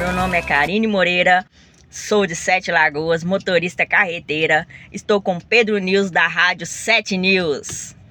Meu nome é Karine Moreira, sou de Sete Lagoas, motorista carreteira. Estou com Pedro News da Rádio 7 News.